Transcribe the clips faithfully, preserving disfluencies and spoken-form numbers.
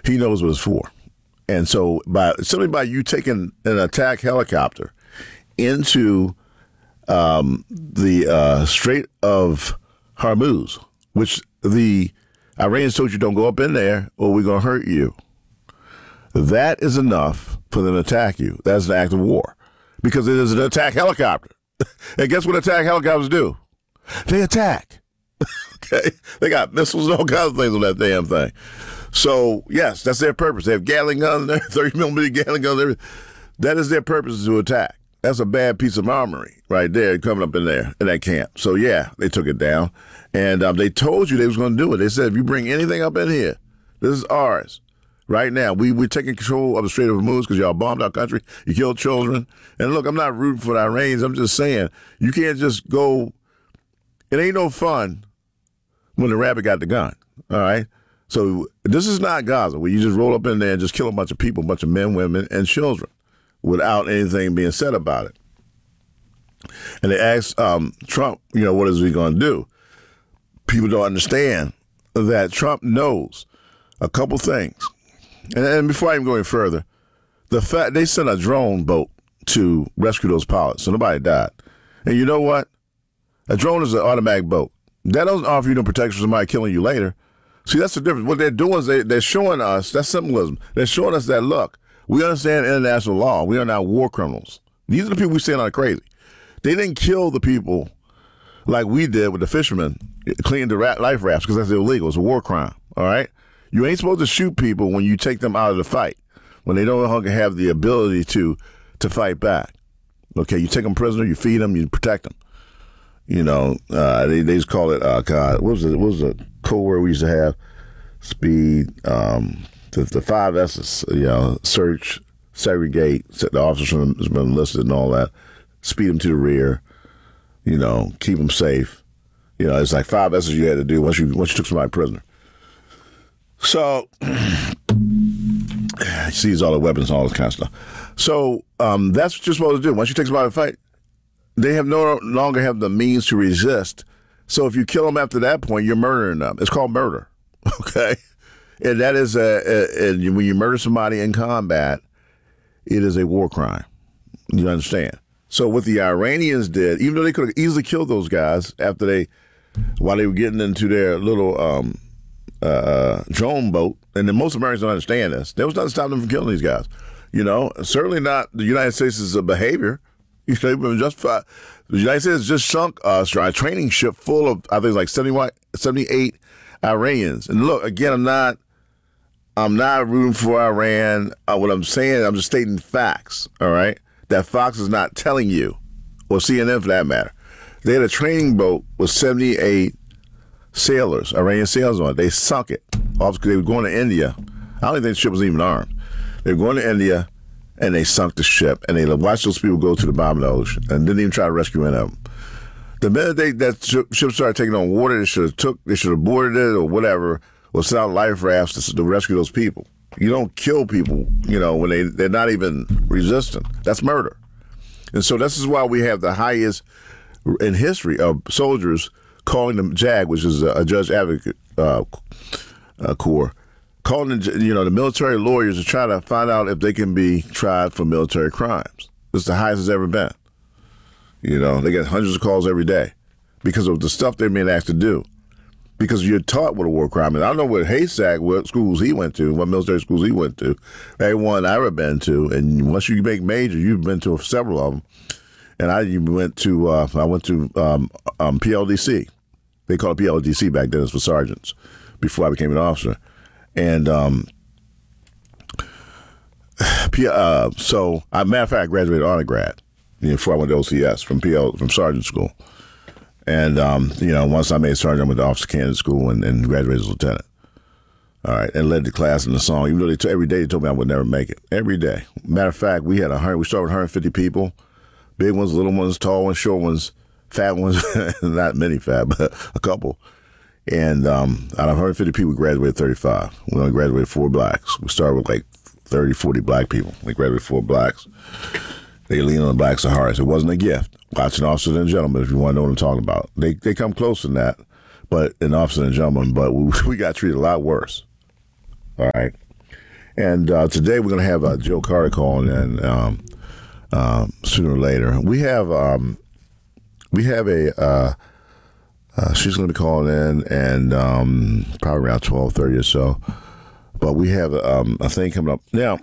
he knows what it's for. And so by simply by you taking an attack helicopter into um, the uh, Strait of Hormuz, which the Iranians told you don't go up in there or we're going to hurt you. That is enough for them to attack you. That's an act of war because it is an attack helicopter. And guess what attack helicopters do? They attack. Okay? They got missiles and all kinds of things on that damn thing. So, yes, that's their purpose. They have Gatling guns there, thirty millimeter Gatling guns, everything. That is their purpose, to attack. That's a bad piece of armory right there coming up in there, in that camp. So, yeah, they took it down. And um, they told you they was going to do it. They said, if you bring anything up in here, this is ours. Right now, we, we're taking control of the Strait of Hormuz because y'all bombed our country. You killed children. And look, I'm not rooting for the Iranians. I'm just saying, you can't just go. It ain't no fun when the rabbit got the gun. All right? So this is not Gaza, where you just roll up in there and just kill a bunch of people, a bunch of men, women, and children without anything being said about it. And they asked um, Trump, you know, what is he going to do? People don't understand that Trump knows a couple things. And, and before I even go any further, the fact they sent a drone boat to rescue those pilots, so nobody died. And you know what? A drone is an automatic boat. That doesn't offer you no protection from somebody killing you later. See, that's the difference. What they're doing is they, they're showing us, that's symbolism. They're showing us that, look, we understand international law. We are not war criminals. These are the people we saying are crazy. They didn't kill the people like we did with the fishermen, cleaning the rat life rafts, because that's illegal. It's a war crime, all right? You ain't supposed to shoot people when you take them out of the fight, when they don't longer have the ability to to fight back. Okay, you take them prisoner, you feed them, you protect them. You know, uh, they, they just call it, uh, God, what was it? What was the code word we used to have? Speed, um, the, the five S's, you know, search, segregate, set the officers from been enlisted and all that, speed them to the rear, you know, keep them safe. You know, it's like five S's you had to do once you once you took somebody prisoner. So, seize all the weapons and all this kind of stuff. So, um, that's what you're supposed to do. Once you take somebody to fight, they have no longer have the means to resist. So if you kill them after that point, you're murdering them. It's called murder, okay? And that is a, a, a when you murder somebody in combat, it is a war crime. You understand? So what the Iranians did, even though they could have easily killed those guys after they, while they were getting into their little um, uh, drone boat, and then most Americans don't understand this. There was nothing to stop them from killing these guys. You know, certainly not the United States' behavior. You know, justified. The United States just sunk uh, a training ship full of, I think it's like seventy, seventy-eight Iranians. And look, again, I'm not, I'm not rooting for Iran. Uh, what I'm saying, I'm just stating facts. All right, that Fox is not telling you, or C N N for that matter. They had a training boat with seventy-eight sailors, Iranian sailors on it. They sunk it. Obviously, they were going to India. I don't even think the ship was even armed. They were going to India. And they sunk the ship, and they watched those people go to the bottom of the ocean, and didn't even try to rescue any of them. The minute they, that ship started taking on water, they should have took, they should have boarded it or whatever, or sent out life rafts to, to rescue those people. You don't kill people, you know, when they they're not even resistant. That's murder. And so this is why we have the highest in history of soldiers calling them JAG, which is a, a judge advocate uh, uh, corps. Calling, you know, the military lawyers to try to find out if they can be tried for military crimes. It's the highest it's ever been. You know, they get hundreds of calls every day because of the stuff they're being asked to do. Because you're taught what a war crime is. I don't know what Haystack, what schools he went to, what military schools he went to. Every one I've ever been to. And once you make major, you've been to several of them. And I went to, uh, I went to um, um, P L D C. They called it P L D C back then. It was for sergeants before I became an officer. And um, uh, so, uh, matter of fact, I graduated honor grad, you know, before I went to O C S from P L from sergeant school. And um, you know, once I made sergeant, I went to officer candidate school and, and graduated as lieutenant. All right, and led the class in the song. Even though they t- every day they told me I would never make it. Every day. Matter of fact, we had a hundred. We started with one hundred fifty people, big ones, little ones, tall ones, short ones, fat ones. Not many fat, but a couple. And um, out of one hundred fifty people, we graduated thirty-five. We only graduated four blacks. We started with like thirty, forty black people. We graduated four blacks. They lean on the blacks the hardest. It wasn't a gift. Watching Officers and Gentlemen, if you want to know what I'm talking about. They they come close in that, but in Officers and Gentlemen, but we, we got treated a lot worse. All right. And uh, today we're going to have uh, Joe Carter calling in um, uh, sooner or later. We have um, we have a uh, uh, she's going to be calling in, and um, probably around twelve thirty or so. But we have um, a thing coming up now.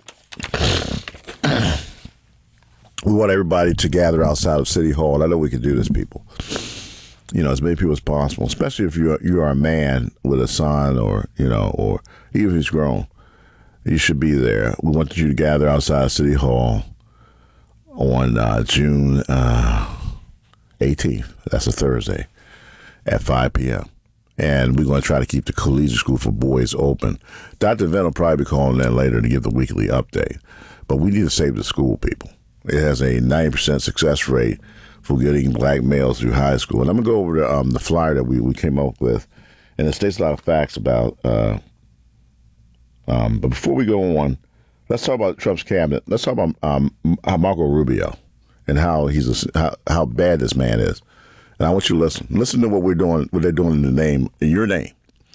We want everybody to gather outside of City Hall. I know we can do this, people. You know, as many people as possible, especially if you are, you are a man with a son, or you know, or even if he's grown. You should be there. We want you to gather outside City Hall on uh, June uh, eighteenth. That's a Thursday at five p.m. And we're going to try to keep the collegiate school for boys open. Doctor Venn will probably be calling in later to give the weekly update. But we need to save the school, people. It has a ninety percent success rate for getting black males through high school. And I'm going to go over the, um, the flyer that we, we came up with. And it states a lot of facts about uh Um, but before we go on, let's talk about Trump's cabinet. Let's talk about um, Marco Rubio and how he's a, how, how bad this man is. And I want you to listen. Listen to what we're doing, what they're doing in the name, in your name.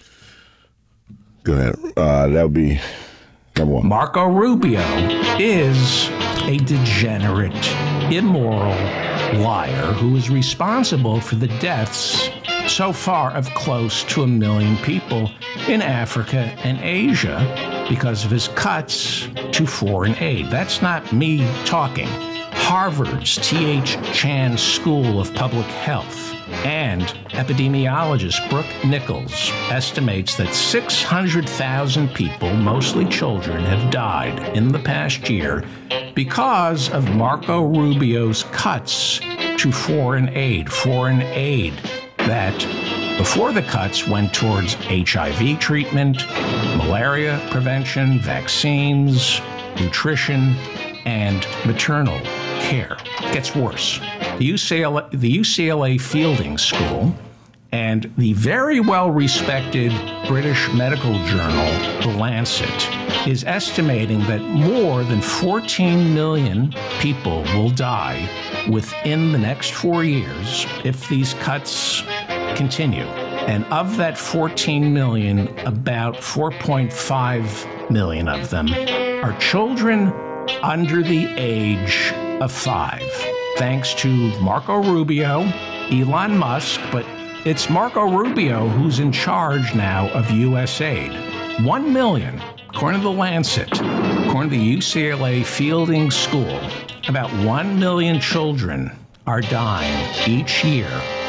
Go ahead. Uh, that would be number one. Marco Rubio is a degenerate, immoral liar who is responsible for the deaths so far of close to a million people in Africa and Asia because of his cuts to foreign aid. That's not me talking. Harvard's T H Chan School of Public Health and epidemiologist Brooke Nichols estimates that six hundred thousand people, mostly children, have died in the past year because of Marco Rubio's cuts to foreign aid. Foreign aid that before the cuts went towards H I V treatment, malaria prevention, vaccines, nutrition, and maternal care. It gets worse. The U C L A, the U C L A Fielding School and the very well-respected British medical journal, The Lancet, is estimating that more than fourteen million people will die within the next four years if these cuts continue. And of that fourteen million, about four point five million of them are children under the age of five. Thanks to Marco Rubio, Elon Musk, but it's Marco Rubio who's in charge now of U S aid. One million, according to The Lancet, according to the U C L A Fielding School, about one million children are dying each year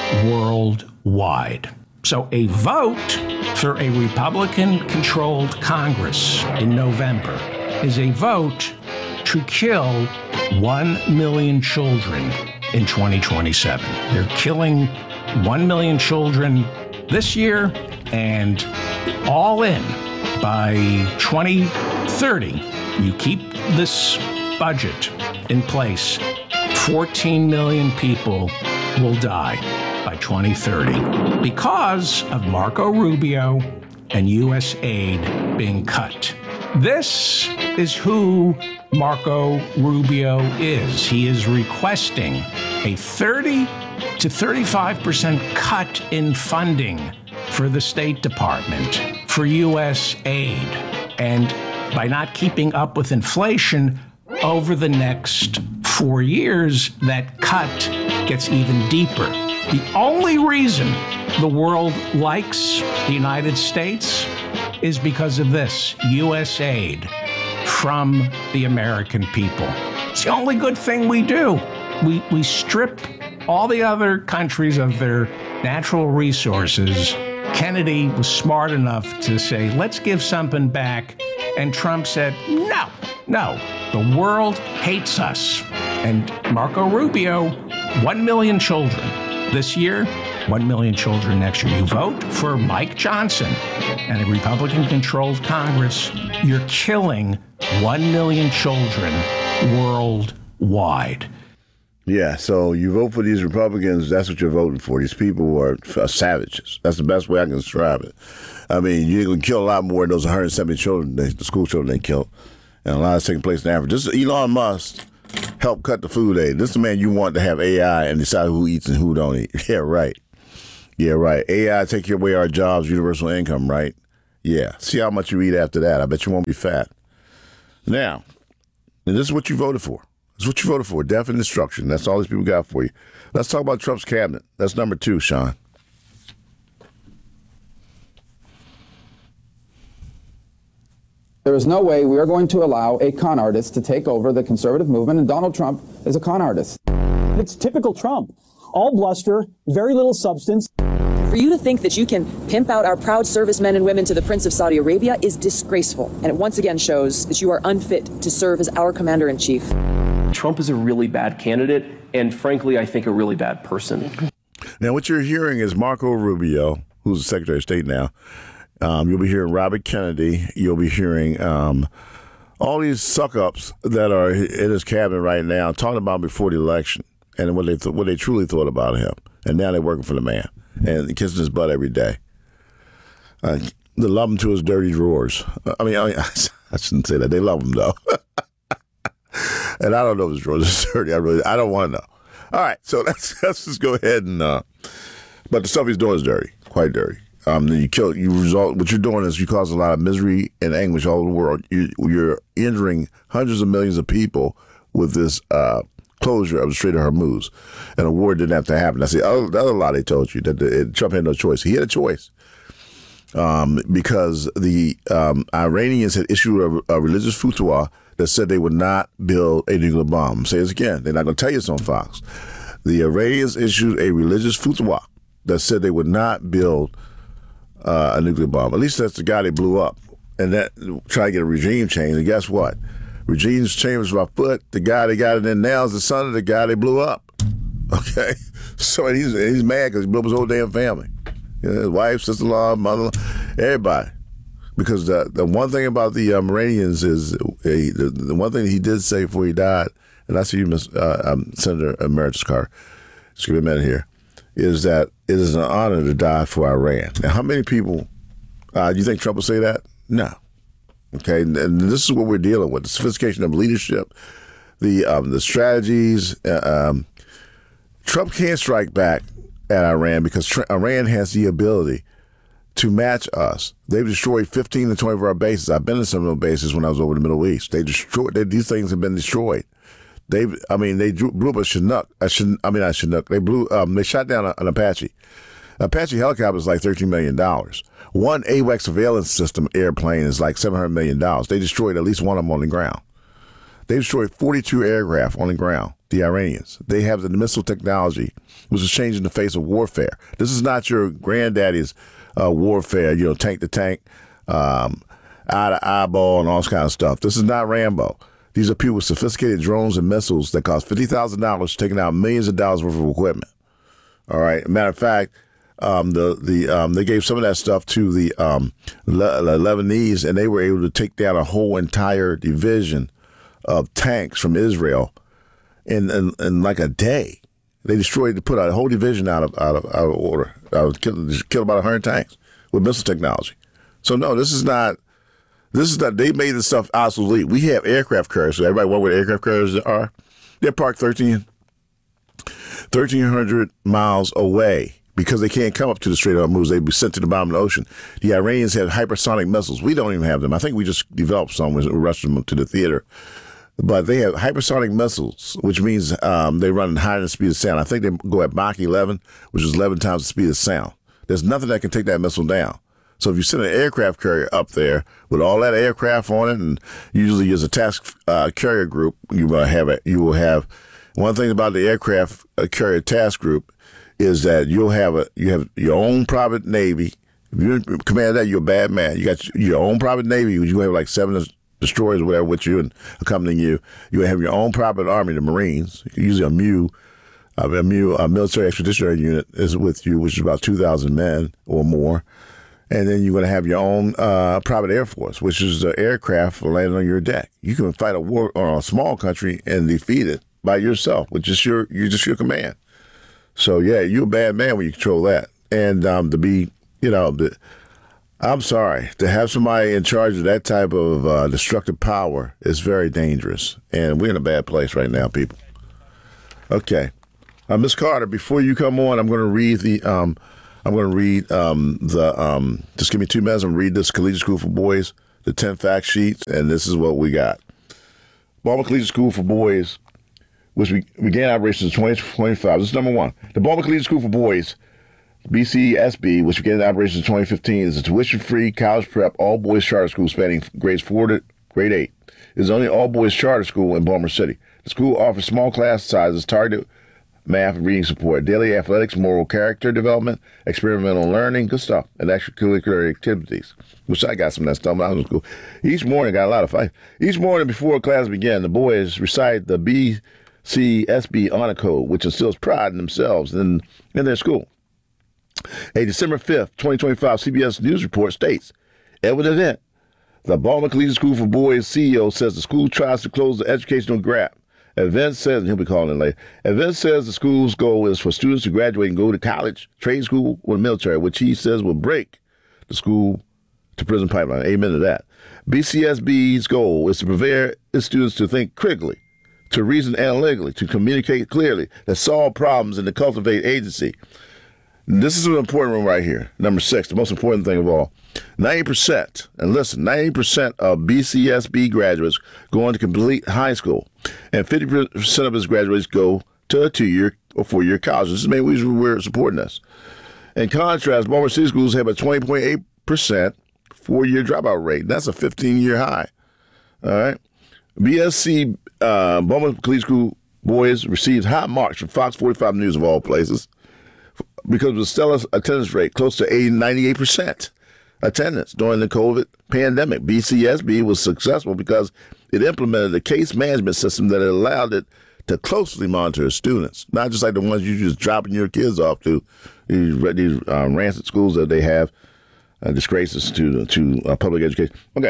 worldwide. So a vote for a Republican-controlled Congress in November is a vote to kill one million children in twenty twenty-seven. They're killing one million children this year, and all in by twenty thirty, you keep this budget in place, fourteen million people will die by twenty thirty because of Marco Rubio and U S aid being cut. This is who Marco Rubio is. He is requesting a thirty to thirty-five percent cut in funding for the State Department, for U S aid, and by not keeping up with inflation over the next four years, that cut gets even deeper. The only reason the world likes the United States is because of this, U S aid from the American people. It's the only good thing we do. We, we strip all the other countries of their natural resources. Kennedy was smart enough to say, let's give something back. And Trump said, no, no, the world hates us. And Marco Rubio, one million children this year, one million children next year. You vote for Mike Johnson and a Republican-controlled Congress, you're killing one million children worldwide. Yeah, so you vote for these Republicans, that's what you're voting for. These people are, are savages. That's the best way I can describe it. I mean, you're going to kill a lot more than those one hundred seventy children, they, the school children they killed. And a lot is taking place in Africa. This is Elon Musk helped cut the food aid. This is the man you want to have A I and decide who eats and who don't eat. Yeah, right. Yeah, right. A I take away our jobs, universal income, right? Yeah. See how much you eat after that. I bet you won't be fat. Now, and this is what you voted for. This is what you voted for, death and destruction. That's all these people got for you. Let's talk about Trump's cabinet. That's number two, Sean. There is no way we are going to allow a con artist to take over the conservative movement, and Donald Trump is a con artist. It's typical Trump. All bluster, very little substance. For you to think that you can pimp out our proud servicemen and women to the Prince of Saudi Arabia is disgraceful, and it once again shows that you are unfit to serve as our commander-in-chief. Trump is a really bad candidate, and frankly, I think a really bad person. Now, what you're hearing is Marco Rubio, who's the Secretary of State now. Um, you'll be hearing Robert Kennedy. You'll be hearing um, all these suck-ups that are in his cabinet right now talking about him before the election and what they th- what they truly thought about him. And now they're working for the man and kissing his butt every day. Uh, they love him to his dirty drawers. I mean, I, I shouldn't say that. They love him, though. And I don't know if his drawers are dirty. I really, I don't want to know. All right, so let's, let's just go ahead and, uh, but the stuff he's doing is dirty, quite dirty. Um, then you kill, you result, what you're doing is you cause a lot of misery and anguish all over the world. You, you're injuring hundreds of millions of people with this uh, closure of the Strait of Hormuz. And a war didn't have to happen. That's the other, the other lie they told you, that the, Trump had no choice. He had a choice um, because the um, Iranians had issued a, a religious fatwa that said they would not build a nuclear bomb. Say this again. They're not going to tell you it's on Fox. The Iranians issued a religious fatwa that said they would not build Uh, a nuclear bomb. At least that's the guy they blew up. And that try to get a regime change. And guess what? Regime's change by foot. The guy they got it in now is the son of the guy they blew up. Okay? So he's he's mad because he blew up his whole damn family. You know, his wife, sister-in-law, mother-in-law, everybody. Because the the one thing about the um, Iranians is, uh, the, the one thing he did say before he died, and I see you, Miss uh, um, Senator Emeritus Carter, just give me a minute here, is that it is an honor to die for Iran. Now, how many people, uh, do you think Trump will say that? No. Okay, and, and this is what we're dealing with, the sophistication of leadership, the um, the strategies. Uh, um, Trump can't strike back at Iran because tr- Iran has the ability to match us. They've destroyed fifteen to twenty of our bases. I've been to some of those bases when I was over in the Middle East. They destroyed, they, these things have been destroyed. They, I mean, they drew, blew up a Chinook. A Chinook I mean, not Chinook. They blew, um, they shot down a, an Apache. Apache helicopter is like thirteen million dollars. One AWACS surveillance system airplane is like seven hundred million dollars. They destroyed at least one of them on the ground. They destroyed forty-two aircraft on the ground, the Iranians. They have the missile technology, which is changing the face of warfare. This is not your granddaddy's uh, warfare, you know, tank to tank, um, eye to eyeball, and all this kind of stuff. This is not Rambo. These are people with sophisticated drones and missiles that cost fifty thousand dollars, taking out millions of dollars worth of equipment. All right. Matter of fact, um, the the um, they gave some of that stuff to the, um, Le- the Lebanese, and they were able to take down a whole entire division of tanks from Israel in, in, in like a day. They destroyed, put a whole division out of out of, out of order. Uh, killed, killed about one hundred tanks with missile technology. So no, this is not. This is not, they made this stuff obsolete. We have aircraft carriers. So everybody wonder what aircraft carriers are? They're parked thirteen, thirteen hundred miles away because they can't come up to the Strait of Hormuz. They'd be sent to the bottom of the ocean. The Iranians have hypersonic missiles. We don't even have them. I think we just developed some. We rushed them to the theater. But they have hypersonic missiles, which means um, they run higher than the speed of sound. I think they go at Mach eleven, which is eleven times the speed of sound. There's nothing that can take that missile down. So if you send an aircraft carrier up there with all that aircraft on it, and usually as a task uh, carrier group, you will have it. You will have one thing about the aircraft uh, carrier task group is that you'll have a you have your own private navy. If you command that, you're a bad man. You got your own private navy. You have like seven destroyers or whatever with you and accompanying you. You have your own private army, the Marines. Usually a M U, uh, a M U, a military expeditionary unit is with you, which is about two thousand men or more. And then you're going to have your own uh, private air force, which is the aircraft landing on your deck. You can fight a war on a small country and defeat it by yourself, with just your you just your command. So yeah, you're a bad man when you control that. And um, to be, you know, the, I'm sorry, to have somebody in charge of that type of uh, destructive power is very dangerous. And we're in a bad place right now, people. Okay, uh, Miz Carter, before you come on, I'm going to read the. Um, I'm going to read um, the, um, just give me two minutes. I'm going to read this Collegiate School for Boys, the ten fact sheets, and this is what we got. Baltimore Collegiate School for Boys, which began operations in twenty twenty-five. This is number one. The Baltimore Collegiate School for Boys, B C S B, which began operations in twenty fifteen, is a tuition-free college prep all-boys charter school spanning grades four to grade eight. It is the only all-boys charter school in Baltimore City. The school offers small class sizes, targeted math and reading support, daily athletics, moral character development, experimental learning, good stuff, and extracurricular activities, which I got some of that stuff when I was in school. Each morning, got a lot of fight. Each morning before class began, the boys recite the B C S B honor code, which instills pride in themselves and in their school. A December fifth, twenty twenty-five C B S News report states, at an event, the Baltimore Collegiate School for Boys C E O says the school tries to close the educational gap. Event says, and he'll be calling it later, Event says the school's goal is for students to graduate and go to college, trade school, or the military, which he says will break the school to prison pipeline. Amen to that. B C S B's goal is to prepare its students to think critically, to reason analytically, to communicate clearly, to solve problems, and to cultivate agency. This is an important one right here. Number six, the most important thing of all. ninety percent, and listen, ninety percent of B C S B graduates go on to complete high school, and fifty percent of its graduates go to a two-year or four-year college. This is the main reason we're supporting this. In contrast, Baltimore City schools have a twenty point eight percent four-year dropout rate. That's a fifteen-year high. All right. B S C, uh, Baltimore Collegiate School Boys received high marks from Fox forty-five News of all places, because of the stellar attendance rate, close to eighty, ninety-eight percent attendance during the COVID pandemic. B C S B was successful because it implemented a case management system that allowed it to closely monitor students, not just like the ones you just dropping your kids off to, these, these uh, rancid schools that they have, uh, disgraces to, to uh, public education. Okay.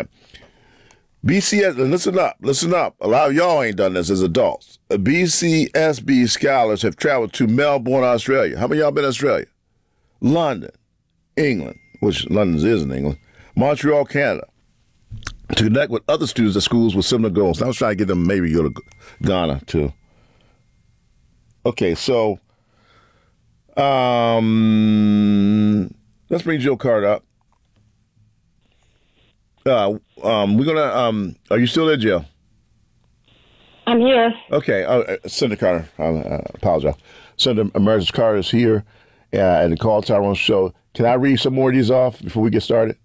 B C S, listen up, listen up. A lot of y'all ain't done this as adults. B C S B scholars have traveled to Melbourne, Australia. How many of y'all been to Australia? London, England, which London is in England, Montreal, Canada, to connect with other students at schools with similar goals. I was trying to get them maybe go to Ghana too. Okay, so um, let's bring Jill Carter up. Uh, um, we're gonna. Um, are you still there, Jill? I'm here. Okay, uh, Senator Carter. I uh, apologize. Senator Emeritus Carter is here uh, at the Call Tyrone Show. Can I read some more of these off before we get started?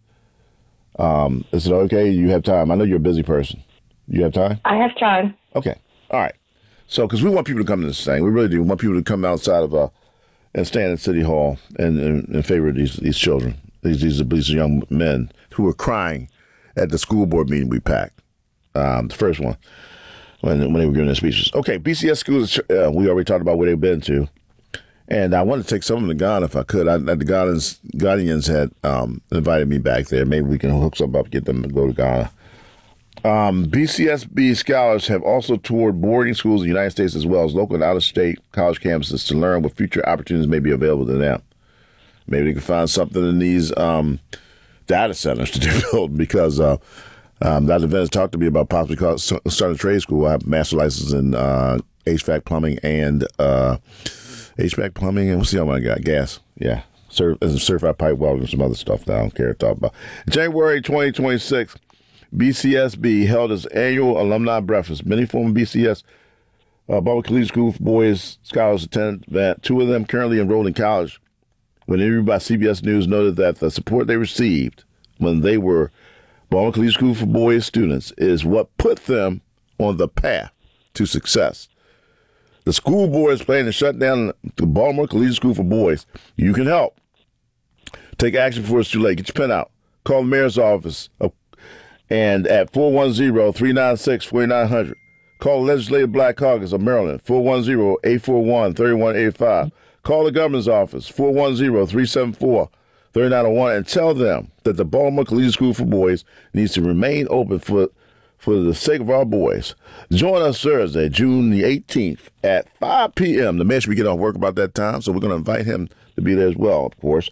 Um, is it okay? You have time? I know you're a busy person. You have time? I have time. Okay. All right. So, because we want people to come to this thing, we really do. We want people to come outside of uh, and stand at City Hall and in, in favor of these these children, these these these young men who are crying at the school board meeting we packed, um, the first one, when when they were giving their speeches. Okay, B C S schools, uh, we already talked about where they've been to. And I wanted to take some of them to Ghana if I could. I, the Ghanaians, Ghanaians had um, invited me back there. Maybe we can hook something up, get them to go to Ghana. Um, B C S B scholars have also toured boarding schools in the United States as well as local and out-of-state college campuses to learn what future opportunities may be available to them. Maybe they can find something in these um, data centers to build, because uh, um, Doctor Vance talked to me about possibly starting a trade school. I have a master license in uh, H V A C plumbing and uh, H V A C plumbing and what's the other one I got? Gas. Yeah. Cert- certified pipe welder and some other stuff that I don't care to talk about. January twenty twenty-six, B C S B held its annual alumni breakfast. Many former B C S uh, Baltimore Collegiate School for Boys scholars attended that. Two of them currently enrolled in college. When interviewed by C B S News, noted that the support they received when they were Baltimore Collegiate School for Boys students is what put them on the path to success. The school board is planning to shut down the Baltimore Collegiate School for Boys. You can help. Take action before it's too late. Get your pen out. Call the mayor's office and at four one zero, three nine six, four nine zero zero. Call the Legislative Black Caucus of Maryland, four one zero, eight four one, three one eight five. Call the governor's office, four one zero, three seven four, three nine zero one, and tell them that the Baltimore Collegiate School for Boys needs to remain open for for the sake of our boys. Join us Thursday, June the eighteenth at five p.m. The mayor should be getting off work about that time, so we're going to invite him to be there as well, of course,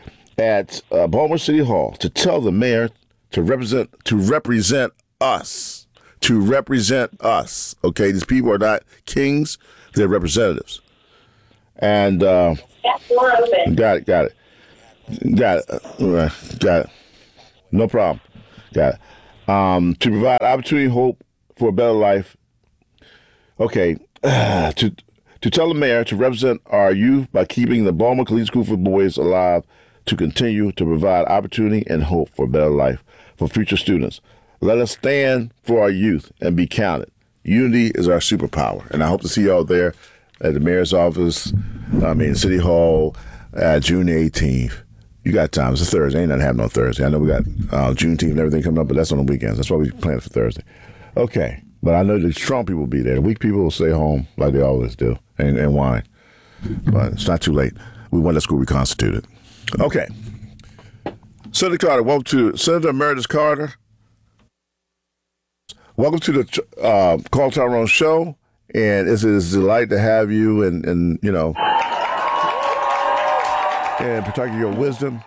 at uh, Baltimore City Hall to tell the mayor to represent to represent us, to represent us. Okay, these people are not kings; they're representatives. And uh, got it, got it, got it, uh, got it. No problem. Got it. Um, to provide opportunity, hope for a better life Okay, uh, to to tell the mayor to represent our youth by keeping the Baltimore Collegiate School for Boys alive, to continue to provide opportunity and hope for a better life for future students. Let us stand for our youth and be counted. Unity is our superpower, and I hope to see y'all there at the mayor's office, I mean, City Hall, uh, June eighteenth. You got time. It's a Thursday. Ain't nothing happening on Thursday. I know we got uh, Juneteenth and everything coming up, but that's on the weekends. That's why we plan for Thursday. Okay. But I know the strong people will be there. The weak people will stay home like they always do and, and whine. But it's not too late. We want that school reconstituted. Okay. Senator Carter, welcome to Senator Emeritus Carter. Welcome to the uh, Carl Tyrone Show. And it's, it's a delight to have you and, and you know, and protect your wisdom.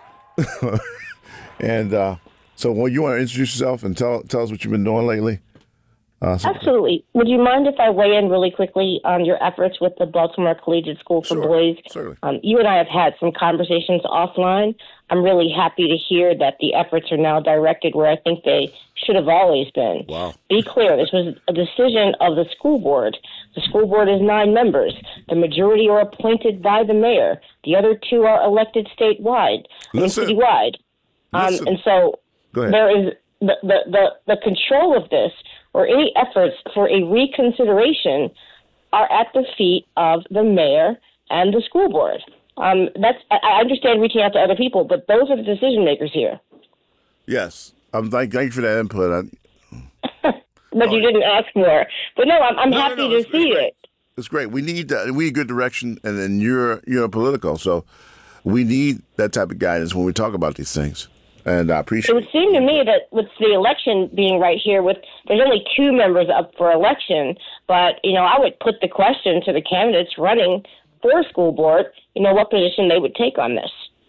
and uh, so when you want to introduce yourself and tell tell us what you've been doing lately. Uh, so Absolutely. Would you mind if I weigh in really quickly on your efforts with the Baltimore Collegiate School for Sure, Boys? certainly. Um, you and I have had some conversations offline. I'm really happy to hear that the efforts are now directed where I think they should have always been. Wow. Be clear, this was a decision of the school board. The school board is nine members. The majority are appointed by the mayor. The other two are elected statewide, I mean, Listen. citywide. Um, Listen. and so Go ahead. there is the, the, the, the control of this or any efforts for a reconsideration are at the feet of the mayor and the school board. Um, that's I I understand reaching out to other people, but those are the decision makers here. Yes. Um, thank, thank you for that input. I, But you didn't ask more. But no, I'm, I'm No, no, happy no, to it's- it's see great. it. It's great. We need that. We need good direction, and then you're you're political, so we need that type of guidance when we talk about these things. And I It appreciate would seem to me that with the election being right here, with there's only two members up for election, but you know I would put the question to the candidates running for school board, you know what position they would take on this.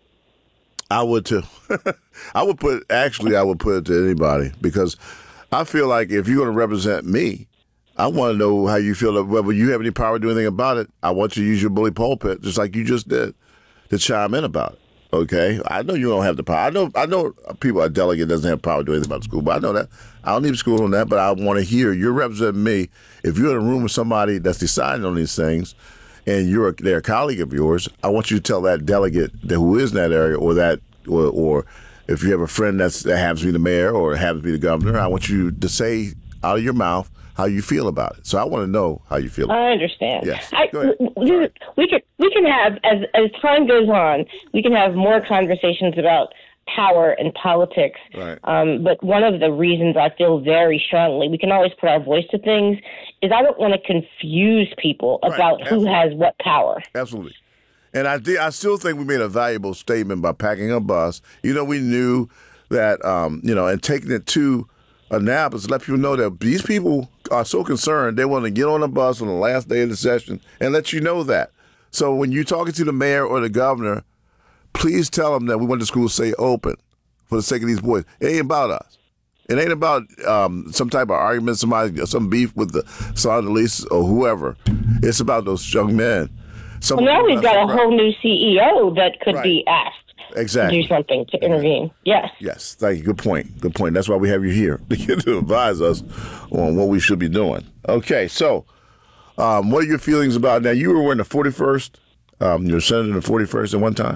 I would too. I would put actually I would put it to anybody because I feel like if you're going to represent me, I want to know how you feel. Whether you have any power to do anything about it, I want you to use your bully pulpit just like you just did to chime in about it. Okay, I know you don't have the power. I know I know people, a delegate doesn't have power to do anything about the school, but I know that. I don't need school on that, but I want to hear you're representing me. If you're in a room with somebody that's deciding on these things and you're a, they're a colleague of yours, I want you to tell that delegate that who is in that area or that, or, or if you have a friend that's, that happens to be the mayor or happens to be the governor, I want you to say out of your mouth how you feel about it. So I want to know how you feel about I it. understand. Yes. I, Go ahead. we, we can we can have as as time goes on, we can have more conversations about power and politics. Right. Um, but one of the reasons I feel very strongly we can always put our voice to things is I don't want to confuse people Right. about who Absolutely. has what power. Absolutely. And I did, I still think we made a valuable statement by packing a bus. You know, we knew that, um, you know, and taking it to Annapolis, let people know that these people are so concerned they want to get on a bus on the last day of the session and let you know that. So when you're talking to the mayor or the governor, please tell them that we want the school to stay open for the sake of these boys. It ain't about us. It ain't about um, some type of argument, somebody, some beef with the Sergeant of Police or whoever. It's about those young men. Some Well, now we've got a Right. whole new C E O that could Right. be asked Exactly. to do something to intervene. Yes. Yes, thank you. Good point. Good point. That's why we have you here to advise us on what we should be doing. Okay, so um, what are your feelings about now? You were in the forty-first. Um, you were senator in the forty-first at one time.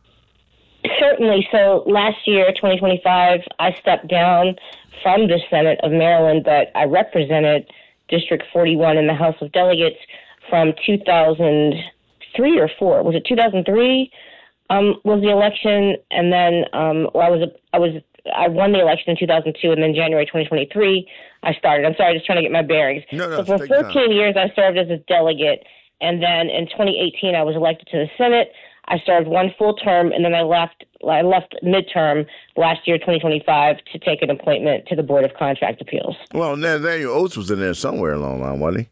Certainly. So last year, twenty twenty-five, I stepped down from the Senate of Maryland, but I represented District forty-one in the House of Delegates from two thousand three or four. Was it two thousand three? Um, was the election, and then um, well, I was I was I won the election in two thousand two, and then January twenty twenty-three, I started. I'm sorry, just trying to get my bearings. No, no, so for take your fourteen time. years, I served as a delegate, and then in twenty eighteen, I was elected to the Senate. I served one full term, and then I left. I left midterm last year, twenty twenty-five, to take an appointment to the Board of Contract Appeals. Well, Nathaniel Oates was in there somewhere along the line, wasn't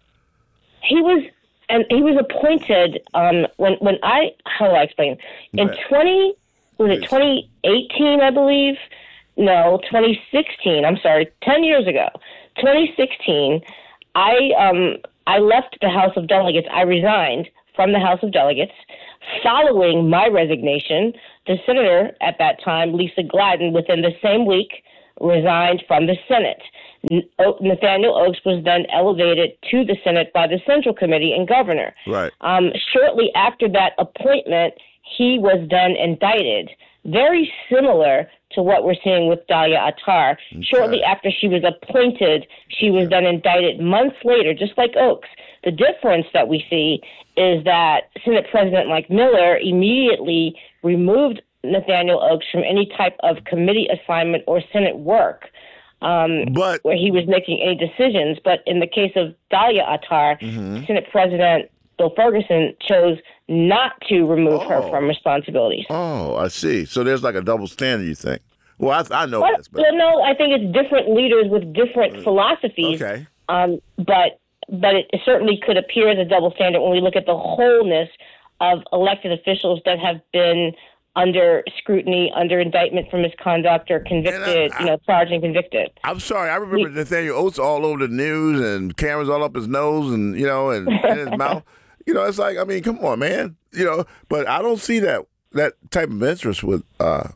he? He was, and he was appointed um, when when I how do I explain? In Right. twenty was it Please. twenty eighteen? I believe. No, twenty sixteen. I'm sorry, ten years ago. twenty sixteen. I um I left the House of Delegates. I resigned from the House of Delegates. Following my resignation, the senator at that time, Lisa Gladden, within the same week, resigned from the Senate. Nathaniel Oakes was then elevated to the Senate by the Central Committee and governor. Right. Um, shortly after that appointment, he was then indicted. Very similar to what we're seeing with Dalia Attar. Okay. Shortly after she was appointed, she was then indicted months later, just like Oakes. The difference that we see is that Senate President Mike Miller immediately removed Nathaniel Oakes from any type of committee assignment or Senate work um, but, where he was making any decisions. But in the case of Dalia Attar, mm-hmm. Senate President Bill Ferguson chose not to remove oh. her from responsibilities. Oh, I see. So there's like a double standard, you think? Well, I, I know well, this. But... Well, no, I think it's different leaders with different philosophies. Okay. Um, but but it certainly could appear as a double standard when we look at the wholeness of elected officials that have been under scrutiny, under indictment for misconduct or convicted, I, I, you know, charged and convicted. I'm sorry. I remember we, Nathaniel Oates all over the news and cameras all up his nose and, you know, and in his mouth. You know, it's like, I mean, come on, man. You know, but I don't see that that type of interest with uh,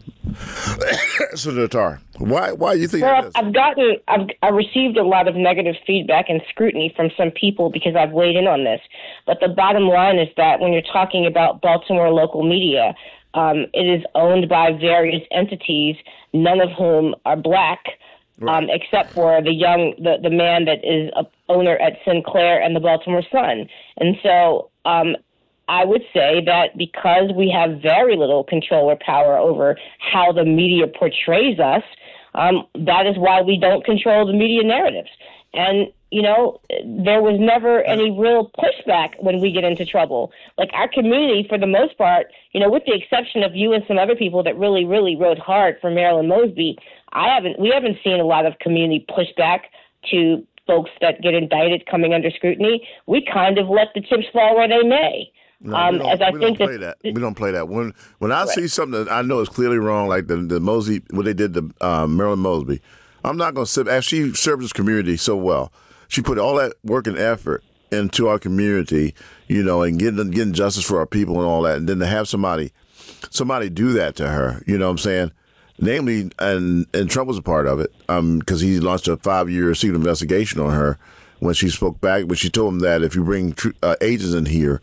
Senator Attar. Why? Why do you think well, that is? I've gotten, I've, I've received a lot of negative feedback and scrutiny from some people because I've weighed in on this. But the bottom line is that when you're talking about Baltimore local media, um, it is owned by various entities, none of whom are black. Right. Um, except for the young, the, the man that is a owner at Sinclair and the Baltimore Sun. And so um, I would say that because we have very little control or power over how the media portrays us, um, that is why we don't control the media narratives. And, you know, there was never any real pushback when we get into trouble. Like our community, for the most part, you know, with the exception of you and some other people that really, really rode hard for Marilyn Mosby, I haven't, we haven't seen a lot of community pushback to folks that get indicted coming under scrutiny. We kind of let the chips fall where they may. No, um, we don't, as I we think don't play that, that. We don't play that. When when I right. see something that I know is clearly wrong, like the the Mosby, what they did to um, Marilyn Mosby, I'm not going to sit. As she served this community so well, she put all that work and effort into our community, you know, and getting getting justice for our people and all that, and then to have somebody somebody do that to her, you know what I'm saying? Namely, and and Trump was a part of it, um, because he launched a five-year secret investigation on her when she spoke back, when she told him that if you bring tr- uh, agents in here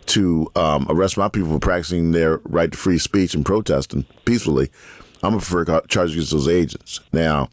to um, arrest my people for practicing their right to free speech and protesting peacefully, I'm going to prefer charges against those agents. Now,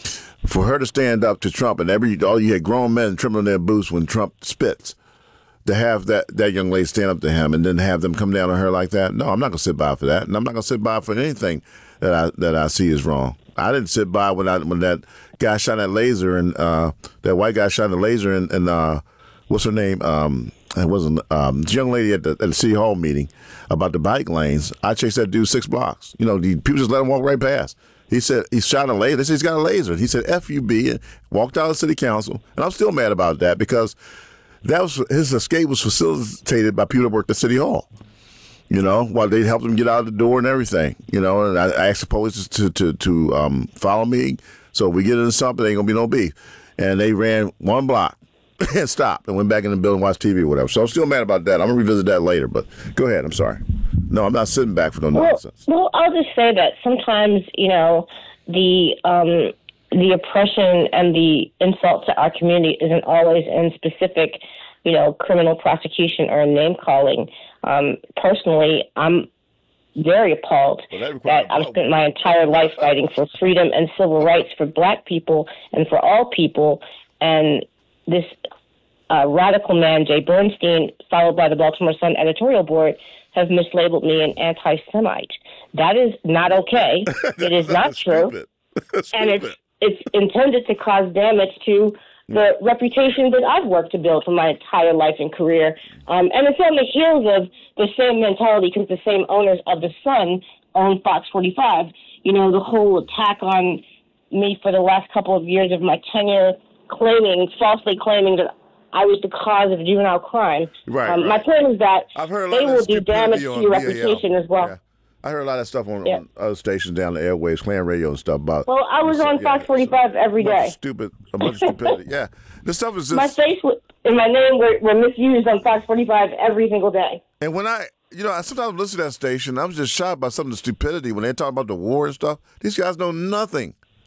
for her to stand up to Trump, and every all you had grown men trembling in their boots when Trump spits, to have that, that young lady stand up to him and then have them come down on her like that, no, I'm not going to sit by for that, and I'm not going to sit by for anything that I that I see is wrong. I didn't sit by when I when that guy shot that laser and uh, that white guy shot the laser and, and uh, what's her name? Um, it wasn't um, this young lady at the, at the city hall meeting about the bike lanes. I chased that dude six blocks. You know, the people just let him walk right past. He said he shot a laser. They said he's got a laser. He said F U B and walked out of the city council. And I'm still mad about that because that was his escape was facilitated by people that worked at City Hall. You know, while they helped him get out of the door and everything. You know, and I, I asked the police to to to um, follow me. So if we get into something, there ain't gonna be no beef. And they ran one block and stopped and went back in the building and watched T V or whatever. So I'm still mad about that. I'm gonna revisit that later. But go ahead. I'm sorry. No, I'm not sitting back for no well, nonsense. Well, I'll just say that sometimes, you know, the um, the oppression and the insult to our community isn't always in specific, you know, criminal prosecution or name calling. Um, personally, I'm very appalled well, that, that I've spent my entire life fighting for freedom and civil rights for black people and for all people. And this uh, radical man, Jay Bernstein, followed by the Baltimore Sun editorial board, have mislabeled me an anti-Semite. That is not okay. It is not true. And it's it's intended to cause damage to the reputation that I've worked to build for my entire life and career. Um, and it's on the heels of the same mentality because the same owners of the Sun own Fox forty-five. You know, the whole attack on me for the last couple of years of my tenure, claiming, falsely claiming that I was the cause of juvenile crime. Right, um, right. My point is that I've heard a they lot will of do damage to your B A L. reputation as well. Yeah. I heard a lot of stuff on, yeah. on other stations down the airwaves, Klan Radio and stuff about. Well, I was on Fox yeah, forty-five every day. Stupid, a bunch of stupidity. Yeah, this stuff is just. My face and my name were, were misused on Fox forty-five every single day. And when I, you know, I sometimes listen to that station, I was just shocked by some of the stupidity when they talk about the war and stuff. These guys know nothing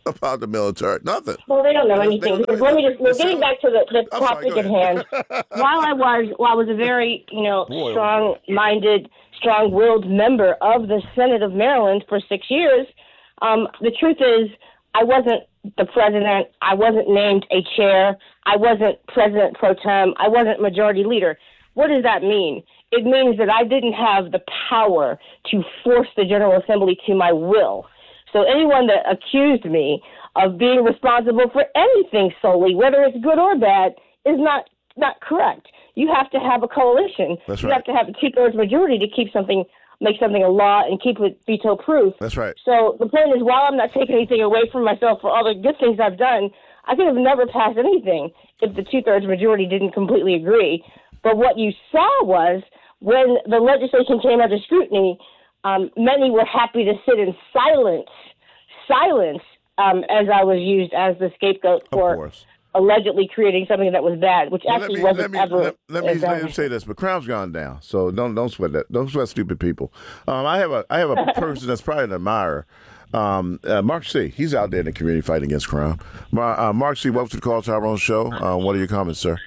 about the military. Nothing. Well, they don't know They- anything. they- Because let me just, we're getting back to the, the I'm sorry, topic go at ahead. hand. While I was, while I was a very, you know, Boy, oh, strong-minded, strong-willed member of the Senate of Maryland for six years, um, the truth is I wasn't the president. I wasn't named a chair. I wasn't president pro tem. I wasn't majority leader. What does that mean? It means that I didn't have the power to force the General Assembly to my will. So anyone that accused me of being responsible for anything solely, whether it's good or bad, is not not correct. You have to have a coalition. That's you right. have to have a two-thirds majority to keep something, make something a law and keep it veto-proof. That's right. So the point is, while I'm not taking anything away from myself for all the good things I've done, I could have never passed anything if the two-thirds majority didn't completely agree. But what you saw was when the legislation came under scrutiny, um, many were happy to sit in silence, silence, um, as I was used as the scapegoat Of for course. allegedly creating something that was bad, which Well, actually let me, wasn't let me, ever. let, let me, as let me bad. say this, but crime's gone down, so don't don't sweat that. Don't sweat stupid people. Um, I have a I have a person that's probably an admirer. Um, uh, Mark C. He's out there in the community fighting against crime. Mar- uh, Mark C. Welcome to the Carl Tyrone Show. Uh, what are your comments, sir?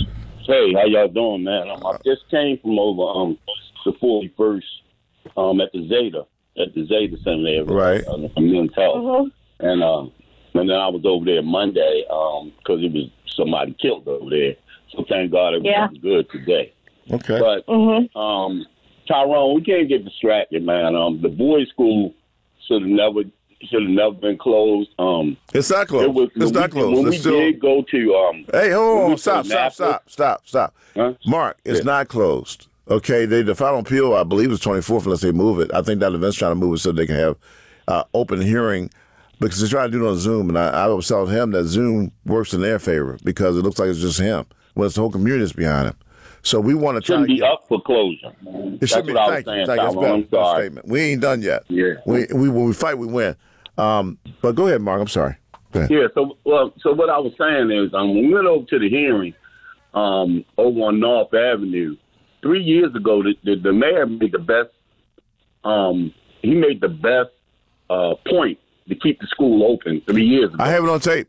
Hey, how y'all doing, man? Um, I just came from over um the forty-first um at the Zeta at the Zeta Center there, Right. Uh, Men's Health, Mm-hmm. and um and then I was over there Monday um because it was somebody killed over there. So thank God it Yeah. was good today. Okay. But Mm-hmm. um Tyrone, we can't get distracted, man. Um the boys' school should have never should have never been closed. Um It's not closed. it was, It's when not we, closed. When It's we still. did go to um Hey, hold when on. we Stop, to stop, Napa- stop, stop, stop. Huh? Mark, it's Yeah. not closed. Okay, they, the final appeal, I believe, is twenty-fourth unless they move it. I think that event's trying to move it so they can have uh, open hearing because they're trying to do it on Zoom. And I, I was telling him that Zoom works in their favor because it looks like it's just him when it's the whole community that's behind him. So we want to try shouldn't to be get, up for closure. It That's should be. what I was Thank you. saying, Thank you. That's Tyrone. better. I'm Good sorry. statement. We ain't done yet. Yeah. We, we when we fight, we win. Um, but go ahead, Mark. I'm sorry. Go ahead. Yeah, so well, so what I was saying is, um, when we went over to the hearing, um, over on North Avenue, three years ago, the, the, the mayor made the best. Um, he made the best uh, point to keep the school open three years ago. I have it on tape.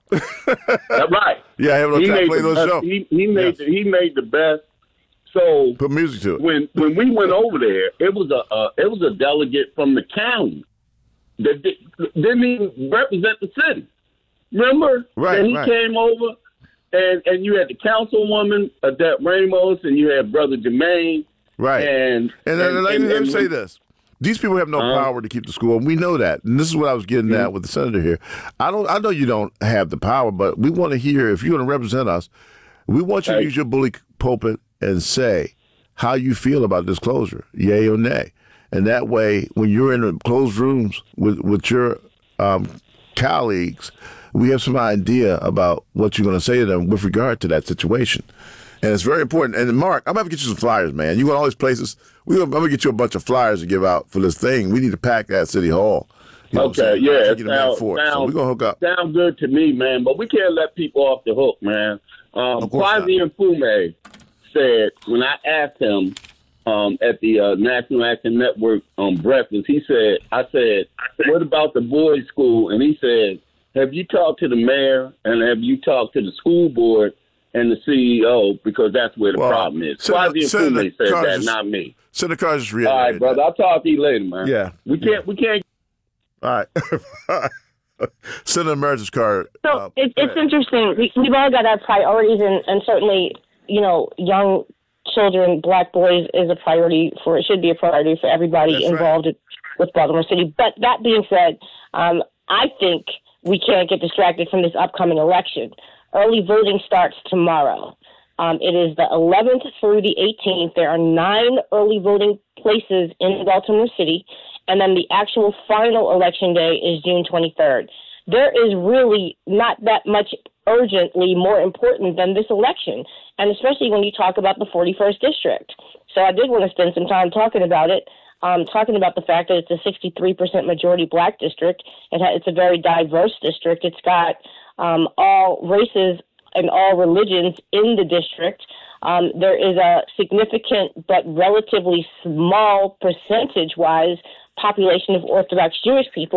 That's right. Yeah, I have it on He tape. made Play the those best, show. he, he made Yes. the, he made the best. So Put music to it. when when we went over there, it was a uh, it was a delegate from the county that di- didn't even represent the city. Remember? Right, And he right. came over, and and you had the councilwoman Adette Ramos, and you had Brother Jermaine, Right. and And, then let me let me say when- this. These people have no Uh-huh. power to keep the school, and we know that. And this is what I was getting at with the senator here. I don't. I know you don't have the power, but we want to hear if you're going to represent us. We want you to Right. use your bully pulpit and say how you feel about this closure, yay or nay. And that way, when you're in the closed rooms with with your um, colleagues, we have some idea about what you're going to say to them with regard to that situation. And it's very important. And Mark, I'm going to get you some flyers, man. You going all these places. We gonna, I'm going to get you a bunch of flyers to give out for this thing. We need to pack that City Hall. You know what I'm Okay, saying? yeah, I it think you're the man sound- for it. So sound- we're going to hook up. Sound good to me, man. But we can't let people off the hook, man. Um, Of course Kwasi Mfume said when I asked him um, at the uh, National Action Network um, breakfast, he said, "I said, what about the boys' school?" And he said, "Have you talked to the mayor and have you talked to the school board and the C E O? Because that's where the Well, problem is." Senator- Kwasi Senator Mfume said Carter that, just- not me. Senator Carr just All reiterated right, brother. that. I'll talk to you later, man. Yeah. we can't. We can't. All right. Senator Emeritus Carter. So uh, it, go it's ahead. interesting. We, we've all got our priorities, and, and certainly, you know, young children, black boys, is a priority for. It should be a priority for everybody That's right. involved with Baltimore City. But that being said, um, I think we can't get distracted from this upcoming election. Early voting starts tomorrow. Um, it is the eleventh through the eighteenth. There are nine early voting places in Baltimore City, and then the actual final election day is June twenty-third. There is really not that much urgently more important than this election, and especially when you talk about the forty-first district. So I did want to spend some time talking about it, um, talking about the fact that it's a sixty-three percent majority black district. It ha- it's a very diverse district. It's got um, all races and all religions in the district. Um, there is a significant but relatively small percentage-wise population of Orthodox Jewish people,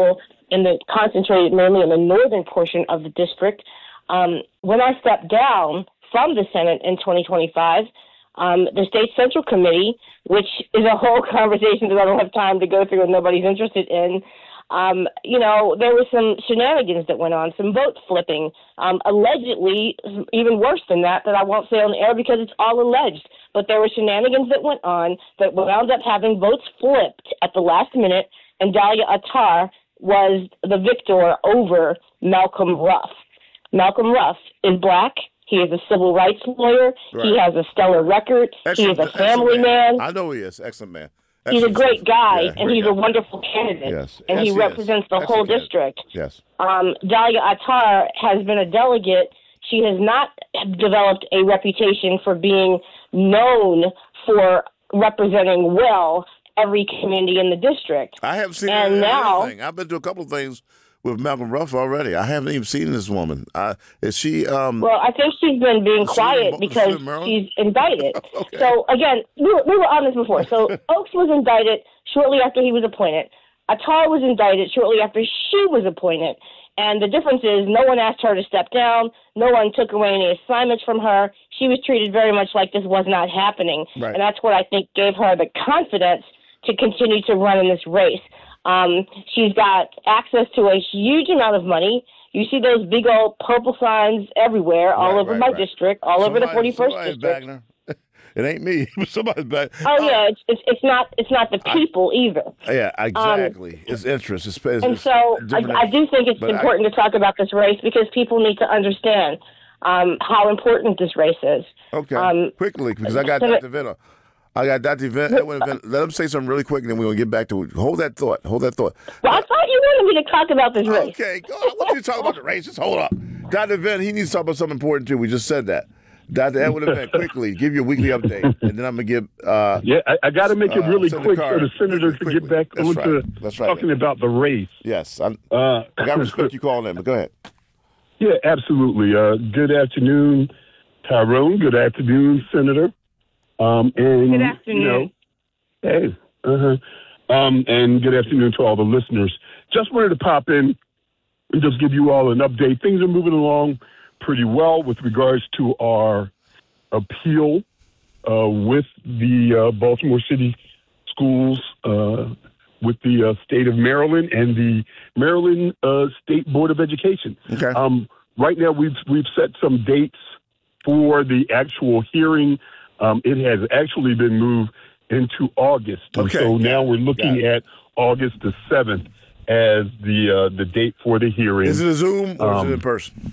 in the concentrated mainly in the northern portion of the district. Um, when I stepped down from the Senate in twenty twenty-five, um, the State Central Committee, which is a whole conversation that I don't have time to go through and nobody's interested in, um, you know, there was some shenanigans that went on, some vote flipping, um, allegedly, even worse than that, that I won't say on the air because it's all alleged. But there were shenanigans that went on that wound up having votes flipped at the last minute, and Dalia Attar was the victor over Malcolm Ruff. Malcolm Ruff is black. He is a civil rights lawyer. Right. He has a stellar record. Excellent, he is a family man. man. I know he is. Excellent man. Excellent. He's a great guy, yeah, and great he's guy. a wonderful candidate. Yes. And yes, he, he represents is. the Excellent whole candidate. district. Yes. Um, Dalia Attar has been a delegate. She has not developed a reputation for being known for representing well every community in the district. I haven't seen and now, anything. I've been to a couple of things with Malcolm Ruff already. I haven't even seen this woman. Uh, is she? Um, well, I think she's been being quiet in, because she's indicted. Okay. So again, we were, we were on this before. So Oaks was indicted shortly after he was appointed. Attar was indicted shortly after she was appointed. And the difference is no one asked her to step down. No one took away any assignments from her. She was treated very much like this was not happening. Right. And that's what I think gave her the confidence to continue to run in this race. Um, she's got access to a huge amount of money. You see those big old purple signs everywhere, all right, over right, my right. district, all somebody, over the forty-first district. It ain't me. Somebody's back. Oh uh, yeah, it's, it's it's not it's not the people I, either. Yeah, exactly. Um, it's interest. It's, it's, and so I, I do think it's important I, to talk about this race because people need to understand um, how important this race is. Okay, um, quickly because I got Doctor Venner. I got Doctor Venner. Let him say something really quick, and then we're gonna get back to it. Hold that thought. Hold that thought. Well, I thought you wanted me to talk about this race. Okay, go on. I want you to talk about the race. Just hold up. Doctor Venner, he needs to talk about something important too. We just said that. Doctor Edwin Event, quickly, give you a weekly update, and then I'm going to give... Uh, yeah, I, I got to make it really uh, quick so the senator can get back That's onto right. That's right, talking man. about the race. Yes, I'm, uh, I got to respect you calling in, but go ahead. Yeah, absolutely. Uh, good afternoon, Tyrone. Good afternoon, Senator. Um, and, good afternoon. You know, hey, uh-huh. Um, and good afternoon to all the listeners. Just wanted to pop in and just give you all an update. Things are moving along pretty well with regards to our appeal uh, with the uh, Baltimore City Schools, uh, with the uh, state of Maryland and the Maryland uh, State Board of Education. Okay. Um, right now, we've we've set some dates for the actual hearing. Um, it has actually been moved into August. Okay. So now we're looking at August the seventh as the uh, the date for the hearing. Is it a Zoom or um, is it in person?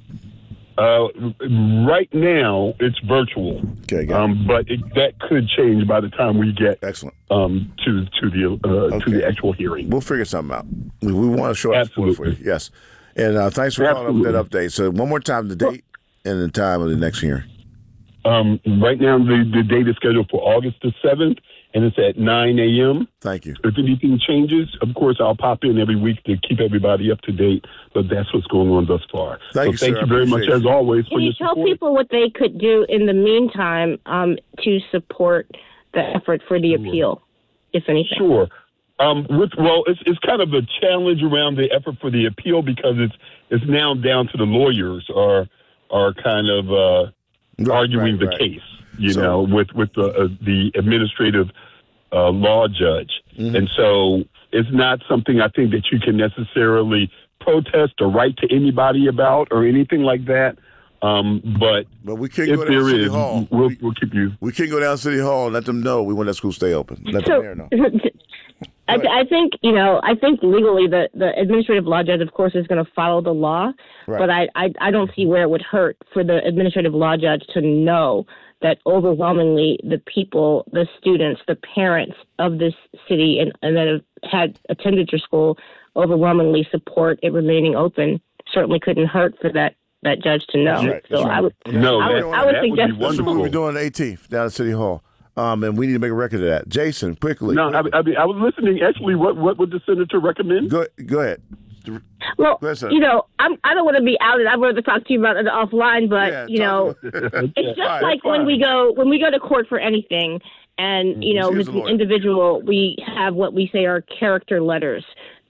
Uh, right now, it's virtual. Okay, got um, but it, that could change by the time we get excellent um, to to the uh, okay. to the actual hearing. We'll figure something out. We, we want to show up for you. Yes, and uh, thanks for Absolutely. calling up that update. So one more time, the date and the time of the next hearing. Um, right now, the, the date is scheduled for August the seventh, and it's at nine a.m. Thank you. If anything changes, of course, I'll pop in every week to keep everybody up to date, but that's what's going on thus far. Thank so you, thank sir. you very much, you. as always, Can for you your tell support. people what they could do in the meantime um, to support the effort for the appeal, if anything? Sure. Um, with, well, it's it's kind of a challenge around the effort for the appeal because it's it's now down to the lawyers are are kind of uh, right, arguing right, the right. case, you so, know, with with the uh, the administrative uh, law judge, mm-hmm. and so it's not something I think that you can necessarily protest or write to anybody about or anything like that. Um, but but we can if go down there City is, Hall. We'll, we, we'll keep you. We can go down City Hall and let them know we want that school to stay open. Let so, the mayor know. I, I think, you know, I think legally the, the administrative law judge, of course, is going to follow the law. Right. But I, I, I don't see where it would hurt for the administrative law judge to know that overwhelmingly the people, the students, the parents of this city and, and that have had attended your school overwhelmingly support it remaining open. Certainly couldn't hurt for that, that judge to know. Right. So right. I would, no, I would, that, I would that suggest would be wonderful. That's what we're doing on the eighteenth down at City Hall. Um, and we need to make a record of that. Jason, quickly. No, I, I mean, I was listening. Actually, what what would the senator recommend? Go, go ahead. Well, go ahead, you know, I'm, I don't want to be outed. I'd rather talk to you about it offline, but, yeah, you know, it's just right, like when we go when we go to court for anything, and, you know, as an individual, we have what we say are character letters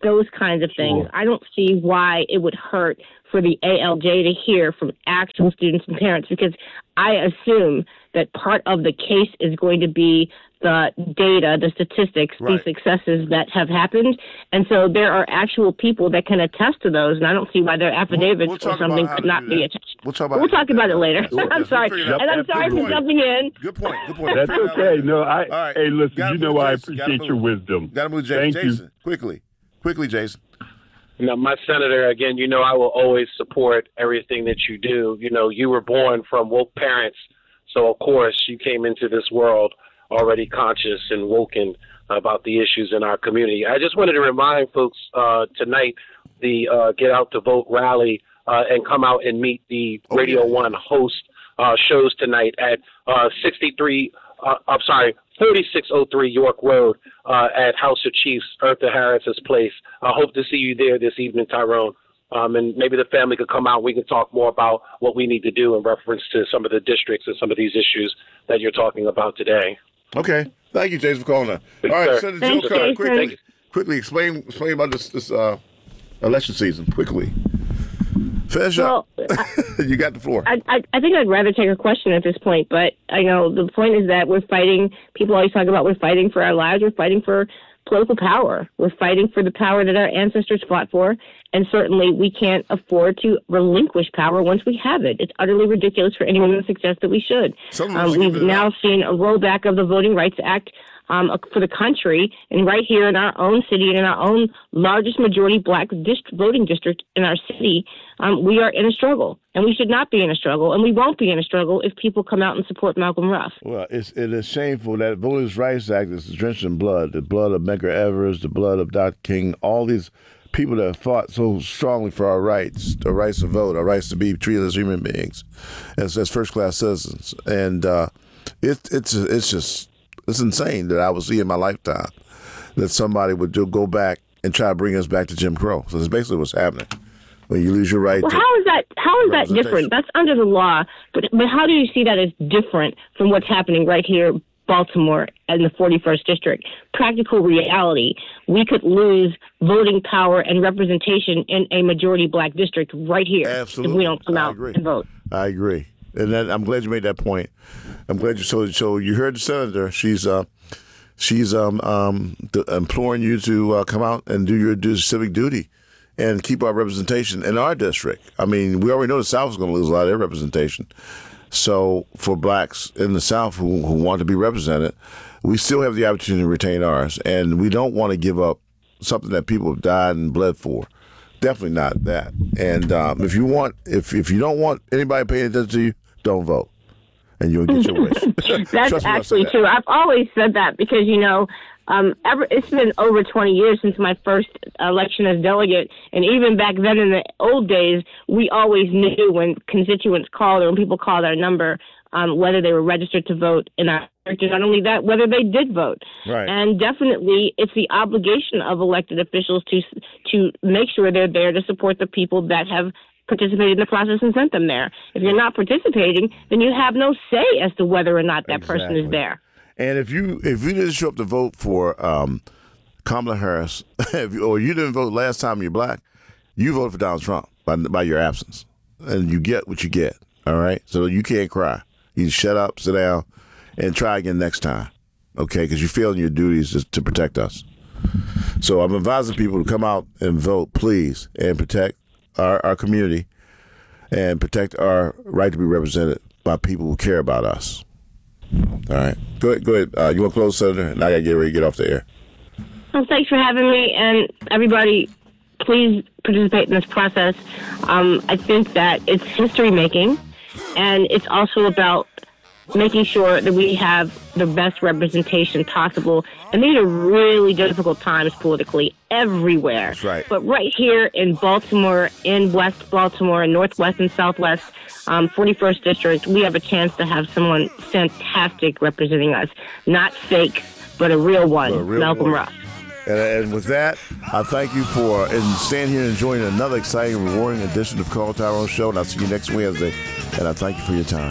those kinds of things. Sure. I don't see why it would hurt for the A L J to hear from actual students and parents, because I assume that part of the case is going to be the data, the statistics, Right. the successes that have happened. And so there are actual people that can attest to those, and I don't see why their affidavits we'll talk or something about how could to not do be that. attached. We'll talk about We'll how to talk do about that. it later. We'll- I'm we'll sorry. figure it out. And I'm Good sorry for point. jumping in. Good point. Good point. That's Figure it out okay. later. No, I. All right. Hey, listen. Gotta You move, know I Jason. Gotta appreciate your move. wisdom. Got to move, Jason. Thank you. Jason, quickly, quickly, Jason. Now, my senator, again, you know I will always support everything that you do. You know, you were born from woke parents, so of course you came into this world already conscious and woken about the issues in our community. I just wanted to remind folks uh, tonight the uh, Get Out to Vote rally uh, and come out and meet the Oh, Radio yeah. One host uh, shows tonight at uh, sixty-three, uh, I'm sorry, forty-six oh three York Road uh, at House of Chiefs, Eartha Harris's place. I hope to see you there this evening, Tyrone. Um, and maybe the family could come out. We can talk more about what we need to do in reference to some of the districts and some of these issues that you're talking about today. Okay. Thank you, Jason, for calling in. All right, sir. Senator Thanks, Joe Carter, Jason. quickly, quickly explain explain about this this uh, election season. Quickly, finish Well, up. You got the floor. I, I, I think I'd rather take a question at this point, but I know the point is that we're fighting. People always talk about we're fighting for our lives. We're fighting for political power. We're fighting for the power that our ancestors fought for, and certainly we can't afford to relinquish power once we have it. It's utterly ridiculous for anyone to suggest that we should. Some of Um, us we've give it now up. seen a rollback of the Voting Rights Act um, for the country, and right here in our own city and in our own largest majority black dist- voting district in our city, um, we are in a struggle, and we should not be in a struggle, and we won't be in a struggle if people come out and support Malcolm Ruff. Well, it's it is shameful that Voters' Rights Act is drenched in blood. The blood of Medgar Evers, the blood of Doctor King, all these people that have fought so strongly for our rights, our rights to vote, our rights to be treated as human beings, as, as first-class citizens. And uh, it, it's it's just, it's insane that I would see in my lifetime that somebody would do, go back and try to bring us back to Jim Crow. So that's basically what's happening. When you lose your right Well, to how is that? How is that representation. different? That's under the law. But but how do you see that as different from what's happening right here, Baltimore, in the forty-first district? Practical reality: we could lose voting power and representation in a majority black district right here Absolutely. if we don't come I out agree. and vote. I agree, and that, I'm glad you made that point. I'm glad you so so you heard the senator. She's uh she's um um th- imploring you to uh, come out and do your do civic duty and keep our representation in our district. I mean, we already know the South is going to lose a lot of their representation. So for blacks in the South who, who want to be represented, we still have the opportunity to retain ours, and we don't want to give up something that people have died and bled for. Definitely not that. And um, if you want, if if you don't want anybody paying attention to you, don't vote, and you'll get your wish. That's Trust me when I say actually that. true. I've always said that because, you know, um, ever it's been over twenty years since my first election as delegate. And even back then in the old days, we always knew when constituents called or when people called our number, um, whether they were registered to vote in our district. Not only that, whether they did vote. Right. And definitely it's the obligation of elected officials to to make sure they're there to support the people that have participated in the process and sent them there. If you're not participating, then you have no say as to whether or not that person Exactly. is there. And if you if you didn't show up to vote for um, Kamala Harris, if you, or you didn't vote last time you're black, you voted for Donald Trump by by your absence, and you get what you get. All right, so you can't cry. You shut up, sit down, and try again next time. Okay, because you failed in your duties to, to protect us. So I'm advising people to come out and vote, please, and protect our, our community and protect our right to be represented by people who care about us. All right. Go ahead. Go ahead. Uh, you want to close, Senator? And I got to get ready to get off the air. Well, thanks for having me, and everybody, please participate in this process. Um, I think that it's history making, and it's also about making sure that we have the best representation possible. And these are really difficult times politically everywhere. That's right. But right here in Baltimore, in West Baltimore, in Northwest and Southwest, um, forty-first District, we have a chance to have someone fantastic representing us. Not fake, but a real one, But a real Malcolm one. Ruff. And, and with that, I thank you for and stand here and enjoying another exciting, rewarding edition of Carl Tyrone Show. And I'll see you next Wednesday. And I thank you for your time.